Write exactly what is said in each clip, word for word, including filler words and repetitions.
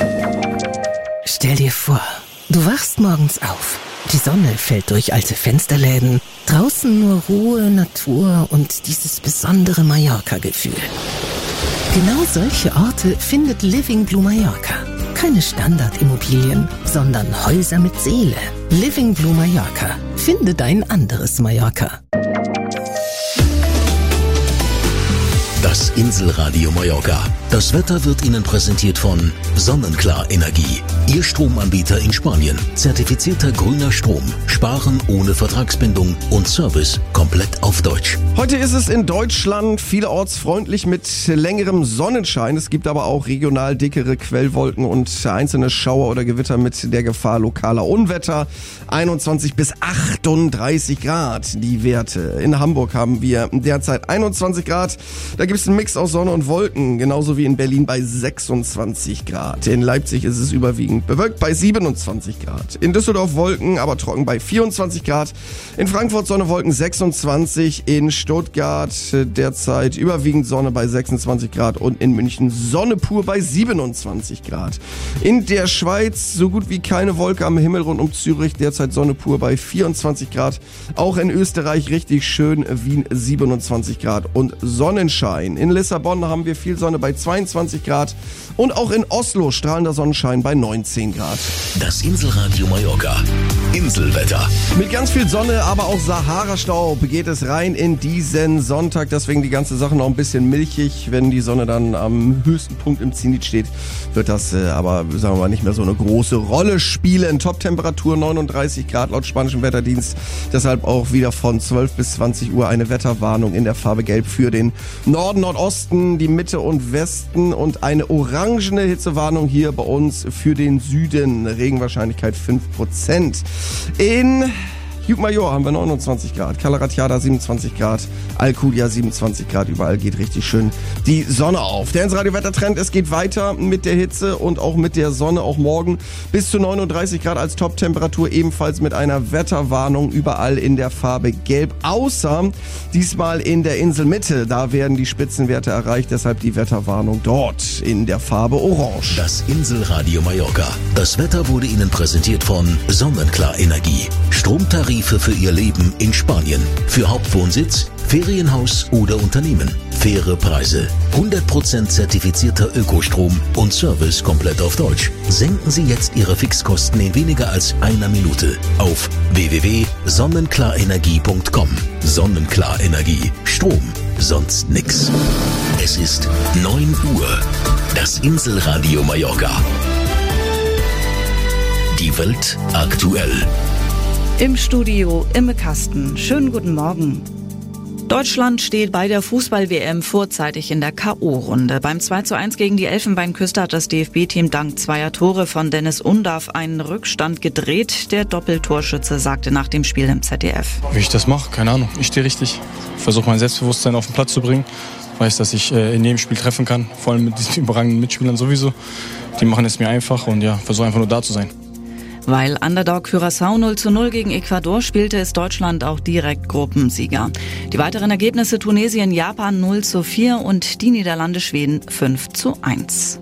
Stell dir vor, du wachst morgens auf. Die Sonne fällt durch alte Fensterläden. Draußen nur Ruhe, Natur und dieses besondere Mallorca-Gefühl. Genau solche Orte findet Living Blue Mallorca. Keine Standardimmobilien, sondern Häuser mit Seele. Living Blue Mallorca. Finde dein anderes Mallorca. Das Inselradio Mallorca. Das Wetter wird Ihnen präsentiert von Sonnenklar Energie. Ihr Stromanbieter in Spanien. Zertifizierter grüner Strom. Sparen ohne Vertragsbindung und Service komplett auf Deutsch. Heute ist es in Deutschland vielerorts freundlich mit längerem Sonnenschein. Es gibt aber auch regional dickere Quellwolken und einzelne Schauer oder Gewitter mit der Gefahr lokaler Unwetter. einundzwanzig bis achtunddreißig Grad die Werte. In Hamburg haben wir derzeit einundzwanzig Grad. Da gibt es einen Mix aus Sonne und Wolken, genauso wie in Berlin bei sechsundzwanzig Grad. In Leipzig ist es überwiegend bewölkt bei siebenundzwanzig Grad. In Düsseldorf Wolken, aber trocken bei vierundzwanzig Grad. In Frankfurt Sonne, Wolken sechsundzwanzig. In Stuttgart derzeit überwiegend Sonne bei sechsundzwanzig Grad und in München Sonne pur bei siebenundzwanzig Grad. In der Schweiz so gut wie keine Wolke am Himmel rund um Zürich, derzeit Sonne pur bei vierundzwanzig Grad. Auch in Österreich richtig schön, Wien siebenundzwanzig Grad und Sonnenschein. In Lissabon haben wir viel Sonne bei zweiundzwanzig Grad und auch in Oslo strahlender Sonnenschein bei neunzehn Grad. Das Inselradio Mallorca. Inselwetter. Mit ganz viel Sonne, aber auch Sahara-Staub geht es rein in diesen Sonntag. Deswegen die ganze Sache noch ein bisschen milchig. Wenn die Sonne dann am höchsten Punkt im Zenit steht, wird das äh, aber, sagen wir mal, nicht mehr so eine große Rolle spielen. Top-Temperatur neununddreißig Grad laut spanischem Wetterdienst. Deshalb auch wieder von zwölf bis zwanzig Uhr eine Wetterwarnung in der Farbe Gelb für den Norden, Nordosten, die Mitte und Westen und eine orangene Hitzewarnung hier bei uns für den Süden. Regenwahrscheinlichkeit fünf Prozent. In Hugh-Major haben wir neunundzwanzig Grad, Cala Ratjada siebenundzwanzig Grad, Alcudia siebenundzwanzig Grad, überall geht richtig schön die Sonne auf. Der Inselradio-Wettertrend, es geht weiter mit der Hitze und auch mit der Sonne, auch morgen bis zu neununddreißig Grad als Top-Temperatur, ebenfalls mit einer Wetterwarnung überall in der Farbe Gelb, außer diesmal in der Inselmitte, da werden die Spitzenwerte erreicht, deshalb die Wetterwarnung dort in der Farbe Orange. Das Inselradio Mallorca. Das Wetter wurde Ihnen präsentiert von Sonnenklar Energie. Stromtarife für Ihr Leben in Spanien. Für Hauptwohnsitz, Ferienhaus oder Unternehmen. Faire Preise. hundert Prozent zertifizierter Ökostrom und Service komplett auf Deutsch. Senken Sie jetzt Ihre Fixkosten in weniger als einer Minute auf w w w punkt sonnenklarenergie punkt com. Sonnenklar Energie. Strom. Sonst nix. Es ist neun Uhr. Das Inselradio Mallorca. Die Welt aktuell. Im Studio Imme Kasten. Schönen guten Morgen. Deutschland steht bei der Fußball-W M vorzeitig in der K O-Runde. Beim zwei zu eins gegen die Elfenbeinküste hat das D F B-Team dank zweier Tore von Dennis Undav einen Rückstand gedreht. Der Doppeltorschütze sagte nach dem Spiel im Z D F. Wie ich das mache, keine Ahnung. Ich stehe richtig. Ich versuche mein Selbstbewusstsein auf den Platz zu bringen. Ich weiß, dass ich äh, in jedem Spiel treffen kann. Vor allem mit diesen überragenden Mitspielern sowieso. Die machen es mir einfach und ja, versuche einfach nur da zu sein. Weil Underdog Curaçao null zu null gegen Ecuador spielte, ist Deutschland auch direkt Gruppensieger. Die weiteren Ergebnisse: Tunesien, Japan null zu vier und die Niederlande, Schweden fünf zu eins.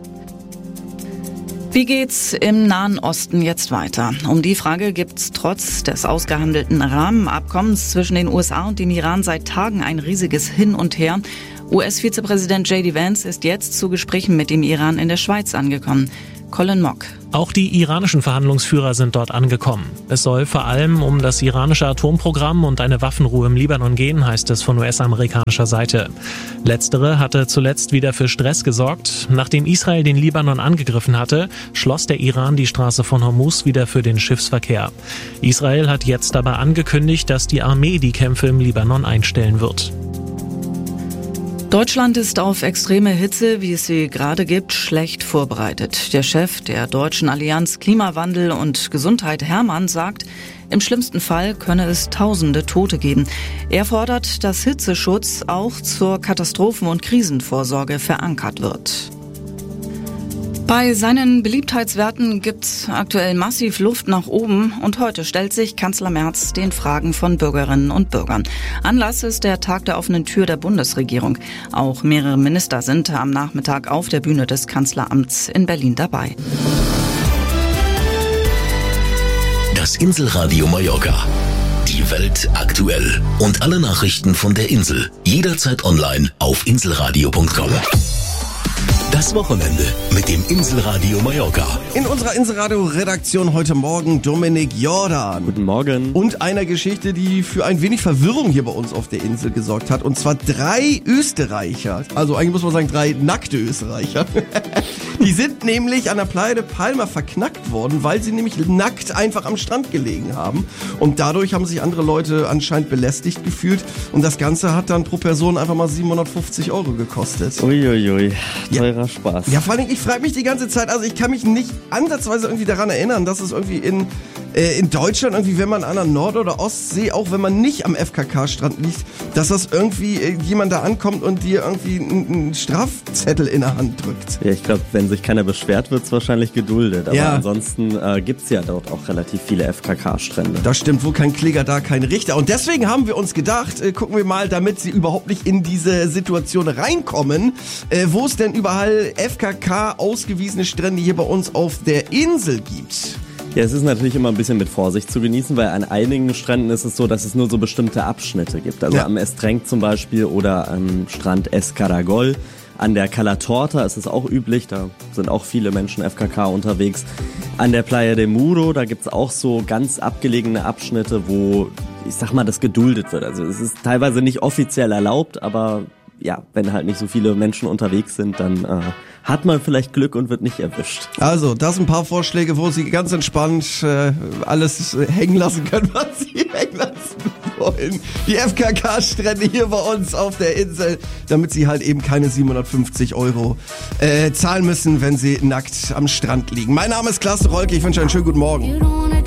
Wie geht's im Nahen Osten jetzt weiter? Um die Frage gibt's trotz des ausgehandelten Rahmenabkommens zwischen den U S A und dem Iran seit Tagen ein riesiges Hin und Her. U S-Vizepräsident J D Vance ist jetzt zu Gesprächen mit dem Iran in der Schweiz angekommen. Colin Mock. Auch die iranischen Verhandlungsführer sind dort angekommen. Es soll vor allem um das iranische Atomprogramm und eine Waffenruhe im Libanon gehen, heißt es von U S-amerikanischer Seite. Letztere hatte zuletzt wieder für Stress gesorgt. Nachdem Israel den Libanon angegriffen hatte, schloss der Iran die Straße von Hormuz wieder für den Schiffsverkehr. Israel hat jetzt aber angekündigt, dass die Armee die Kämpfe im Libanon einstellen wird. Deutschland ist auf extreme Hitze, wie es sie gerade gibt, schlecht vorbereitet. Der Chef der Deutschen Allianz Klimawandel und Gesundheit, Hermann, sagt, im schlimmsten Fall könne es tausende Tote geben. Er fordert, dass Hitzeschutz auch zur Katastrophen- und Krisenvorsorge verankert wird. Bei seinen Beliebtheitswerten gibt's aktuell massiv Luft nach oben und heute stellt sich Kanzler Merz den Fragen von Bürgerinnen und Bürgern. Anlass ist der Tag der offenen Tür der Bundesregierung. Auch mehrere Minister sind am Nachmittag auf der Bühne des Kanzleramts in Berlin dabei. Das Inselradio Mallorca. Die Welt aktuell. Und alle Nachrichten von der Insel. Jederzeit online auf inselradio punkt com. Das Wochenende mit dem Inselradio Mallorca. In unserer Inselradio-Redaktion heute Morgen Dominik Jordan. Guten Morgen. Und einer Geschichte, die für ein wenig Verwirrung hier bei uns auf der Insel gesorgt hat. Und zwar drei Österreicher. Also eigentlich muss man sagen drei nackte Österreicher. Die sind nämlich an der Playa de Palma verknackt worden, weil sie nämlich nackt einfach am Strand gelegen haben. Und dadurch haben sich andere Leute anscheinend belästigt gefühlt. Und das Ganze hat dann pro Person einfach mal siebenhundertfünfzig Euro gekostet. Uiuiui, teurer ja. Spaß. Ja, vor allem, ich frage mich die ganze Zeit, also ich kann mich nicht ansatzweise irgendwie daran erinnern, dass es irgendwie in, äh, in Deutschland irgendwie, wenn man an der Nord- oder Ostsee, auch wenn man nicht am F K K-Strand liegt, dass das irgendwie äh, jemand da ankommt und dir irgendwie einen Strafzettel in der Hand drückt. Ja, ich glaube, wenn sich keiner beschwert, wird es wahrscheinlich geduldet. Aber ja. ansonsten äh, gibt es ja dort auch relativ viele F K K-Strände. Das stimmt, wo kein Kläger, da kein Richter. Und deswegen haben wir uns gedacht, äh, gucken wir mal, damit sie überhaupt nicht in diese Situation reinkommen, äh, wo es denn überall F K K ausgewiesene Strände hier bei uns auf der Insel gibt. Ja, es ist natürlich immer ein bisschen mit Vorsicht zu genießen, weil an einigen Stränden ist es so, dass es nur so bestimmte Abschnitte gibt. Also ja. am Estrenc zum Beispiel oder am Strand Escaragol. An der Cala Torta ist es auch üblich, da sind auch viele Menschen F K K unterwegs. An der Playa de Muro, da gibt's auch so ganz abgelegene Abschnitte, wo, ich sag mal, das geduldet wird. Also es ist teilweise nicht offiziell erlaubt, aber ja, wenn halt nicht so viele Menschen unterwegs sind, dann äh, hat man vielleicht Glück und wird nicht erwischt. Also, das sind ein paar Vorschläge, wo Sie ganz entspannt äh, alles äh, hängen lassen können, was Sie hängen lassen wollen. Die F K K-Strände hier bei uns auf der Insel, damit Sie halt eben keine siebenhundertfünfzig Euro äh, zahlen müssen, wenn Sie nackt am Strand liegen. Mein Name ist Klaas Rolke, ich wünsche einen schönen guten Morgen.